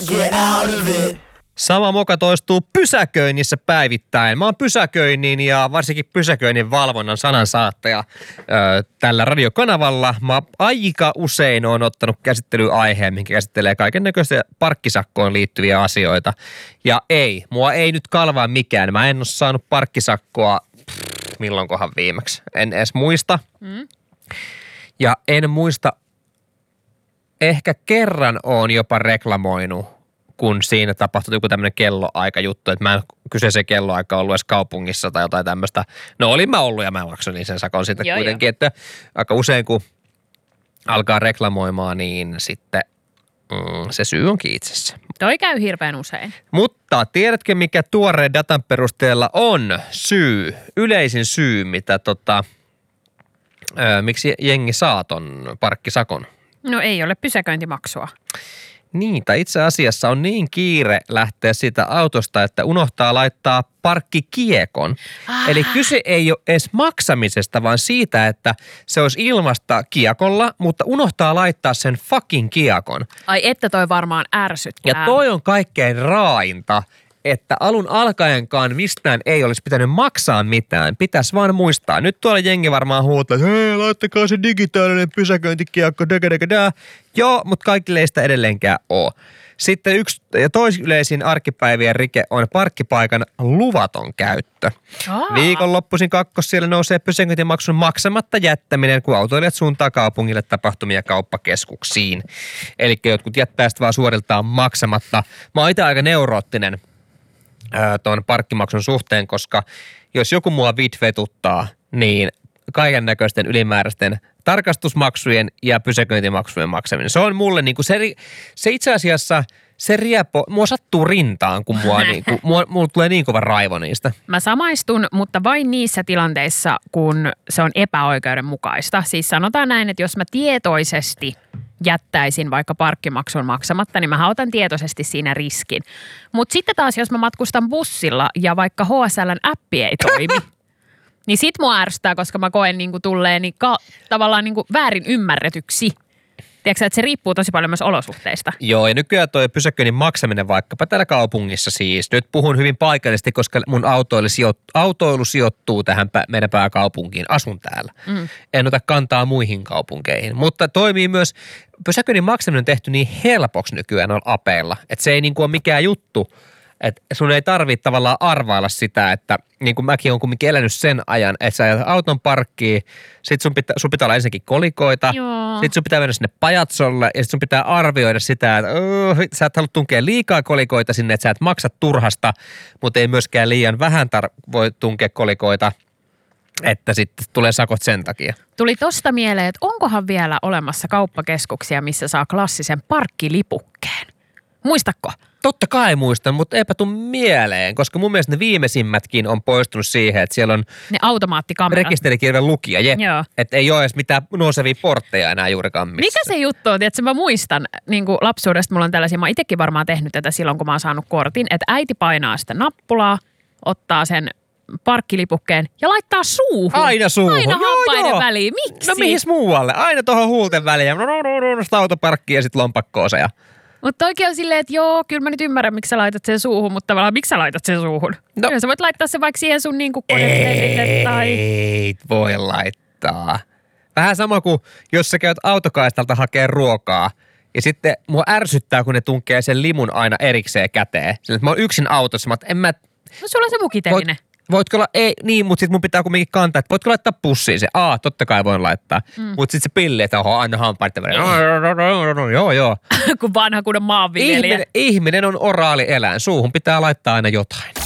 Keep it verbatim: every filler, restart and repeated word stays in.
get out of it. Sama moka toistuu pysäköinnissä päivittäin. Mä oon pysäköinnin ja varsinkin pysäköinnin valvonnan sanansaattaja ö, tällä radiokanavalla. Mä aika usein oon ottanut käsittelyaiheen, minkä käsittelee kaiken näköisiä parkkisakkoon liittyviä asioita. Ja ei, mua ei nyt kalvaa mikään. Mä en oo saanut parkkisakkoa pff, milloinkohan viimeksi. En edes muista. Mm. Ja en muista, ehkä kerran oon jopa reklamoinut, kun siinä tapahtui joku tämmöinen kelloaikajuttu, että mä en kyseisen kelloaika ollut edes kaupungissa tai jotain tämmöistä. No olin mä ollut ja mä maksoin sen sakon siitä joo, kuitenkin, jo. Että aika usein kun alkaa reklamoimaan, niin sitten mm, se syy onkin itsessä. Toi käy hirveän usein. Mutta tiedätkö, mikä tuoreen datan perusteella on syy, yleisin syy, mitä tota, ö, miksi jengi saa ton parkkisakon? No ei ole pysäköintimaksua. Niin, tai itse asiassa on niin kiire lähteä siitä autosta, että unohtaa laittaa parkkikiekon. Ah. Eli kyse ei ole edes maksamisesta, vaan siitä, että se olisi ilmasta kiekolla, mutta unohtaa laittaa sen fucking kiekon. Ai että toi varmaan ärsyttää. Ja toi on kaikkein raainta, että alun alkaenkaan mistään ei olisi pitänyt maksaa mitään. Pitäisi vaan muistaa. Nyt tuolla jengi varmaan huutaa, että hei, laittakaa se digitaalinen pysäköintikiekko, däkä, däkä, dä. Joo, mutta kaikille ei sitä edelleenkään ole. Sitten yksi ja toisyleisin arkipäivien rike on parkkipaikan luvaton käyttö. Aa. Viikonloppuisin kakkos siellä nousee pysäköintimaksun maksamatta jättäminen, kun autoilijat suuntaa kaupungille tapahtumia kauppakeskuksiin. Eli jotkut jättää sitä vaan suoriltaan maksamatta. Mä oon itse aika neuroottinen tuon parkkimaksun suhteen, koska jos joku mua vitvetuttaa, niin kaiken näköisten ylimääräisten tarkastusmaksujen ja pysäköintimaksujen maksaminen. Se on mulle niinku se, se itse asiassa se riepo, mua sattuu rintaan, kun mua niinku, mua, mulla tulee niin kova raivo niistä. Mä samaistun, mutta vain niissä tilanteissa, kun se on epäoikeudenmukaista. Siis sanotaan näin, että jos mä tietoisesti jättäisin vaikka parkkimaksun maksamatta, niin mä otan tietoisesti siinä riskin. Mutta sitten taas, jos mä matkustan bussilla ja vaikka H S L:n appi ei toimi, niin sit mua ärsyttää, koska mä koen niinku tulleeni ka- tavallaan niinku väärin ymmärretyksi. Tiedätkö, että se riippuu tosi paljon myös olosuhteista. Joo, ja nykyään toi pysäköinnin maksaminen vaikkapa täällä kaupungissa siis. Nyt puhun hyvin paikallisesti, koska mun autoilu, sijoittuu, autoilu sijoittuu tähän pä- meidän pääkaupunkiin. Asun täällä. Mm. En ota kantaa muihin kaupunkeihin. Mutta toimii myös, pysäköinnin maksaminen on tehty niin helpoksi nykyään noilla apeilla, että se ei niinku ole mikään juttu. Että sun ei tarvitse tavallaan arvailla sitä, että niin kuin mäkin olen kumminkin elänyt sen ajan, että sä ajat auton parkkiin, sit sun pitää, sun pitää olla ensinnäkin kolikoita, joo. Sit sun pitää mennä sinne pajatsolle ja sit sun pitää arvioida sitä, että oh, sä et halua tunkea liikaa kolikoita sinne, että sä et maksa turhasta, mutta ei myöskään liian vähän tar- voi tunkea kolikoita, että sitten tulee sakot sen takia. Tuli tosta mieleen, että onkohan vielä olemassa kauppakeskuksia, missä saa klassisen parkkilipukkeen? Muistatko? Totta kai muistan, mutta eipä tule mieleen, koska mun mielestä ne viimeisimmätkin on poistunut siihen, että siellä on ne automaattikamerat. Rekisterikirjan lukija, jep. Että ei ole edes mitään nousevia portteja enää juurikaan missä. Mikä se juttu on? Tiedätkö, mä muistan niin kuin lapsuudesta, mulla on tällaisia, mä itsekin varmaan tehnyt tätä silloin, kun mä oon saanut kortin, että äiti painaa sitä nappulaa, ottaa sen parkkilipukkeen ja laittaa suuhun. Aina suuhun. Aina hampaiden väliin. Miksi? No mihin muualle? Aina tuohon huulten väliin. No, no, no, no, sitä autoparkkiin ja sitten lompakkoon se ja... Mutta oikein on silleen, että joo, kyllä mä nyt ymmärrän, miksi sä laitat sen suuhun, mutta tavallaan miksi sä laitat sen suuhun? No. Kyllä sä voit laittaa sen vaikka siihen sun niinku konepeilille tai... Ei voi laittaa. Vähän sama kuin jos sä käyt autokaistalta hakee ruokaa ja sitten mua ärsyttää, kun ne tunkee sen limun aina erikseen käteen. Sillä, että mä oon yksin autossa, mutta en mä... No sulla on se mukiteline. Voit, voitko olla, ei, niin, mutta sit mun pitää kumminkin kantaa, että voitko laittaa pussiin se? Aa, totta kai voin laittaa. Mm. Mutta sit se pilli, että oho, aina hampaiden väliin. No, no, no, no, joo, joo. Kun vanha kunnon maanviljelijä. Ihminen, ihminen on oraali eläin. Suuhun pitää laittaa aina jotain.